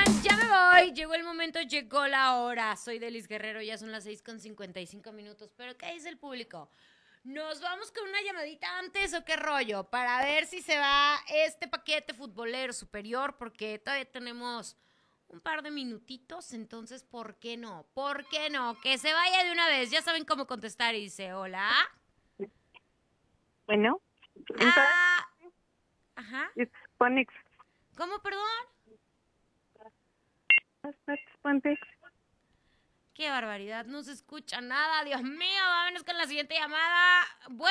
Ya me voy. Llegó el momento, llegó la hora. Soy Delis Guerrero, ya son las 6:55 minutos. Pero ¿qué dice el público? ¿Nos vamos con una llamadita antes o qué rollo? Para ver si se va este paquete futbolero superior, porque todavía tenemos un par de minutitos. Entonces, ¿por qué no? ¿Por qué no? Que se vaya de una vez. Ya saben cómo contestar. Y dice, hola. Bueno, Ah, ajá. it's Ponex. ¿Cómo, perdón? Pontex. Qué barbaridad, no se escucha nada. Dios mío, vámonos con la siguiente llamada. Bueno.